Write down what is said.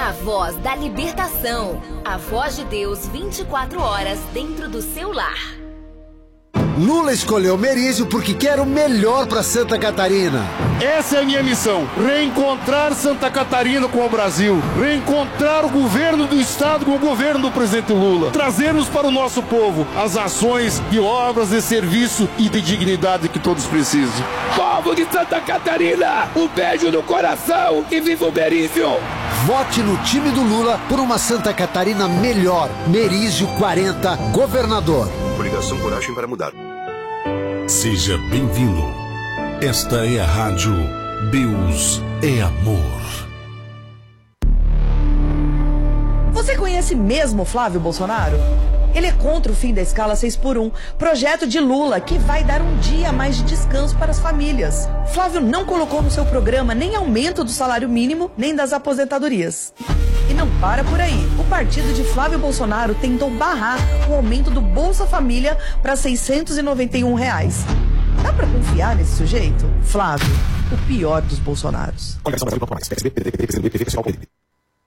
A voz da libertação. A voz de Deus 24 horas dentro do seu lar. Lula escolheu Merizio porque quer o melhor para Santa Catarina. Essa é a minha missão, reencontrar Santa Catarina com o Brasil, reencontrar o governo do estado com o governo do presidente Lula, trazermos para o nosso povo as ações de obras de serviço e de dignidade que todos precisam. Povo de Santa Catarina, um beijo no coração e viva o Merizio! Vote no time do Lula por uma Santa Catarina melhor. Merizio 40, governador. Coligação Coragem para Mudar. Seja bem-vindo. Esta é a rádio Deus é Amor. Você conhece mesmo Flávio Bolsonaro? Ele é contra o fim da escala 6x1, projeto de Lula que vai dar um dia a mais de descanso para as famílias. Flávio não colocou no seu programa nem aumento do salário mínimo, nem das aposentadorias. E não para por aí. O partido de Flávio Bolsonaro tentou barrar o aumento do Bolsa Família para R$ 691. Dá pra confiar nesse sujeito? Flávio, o pior dos Bolsonaros.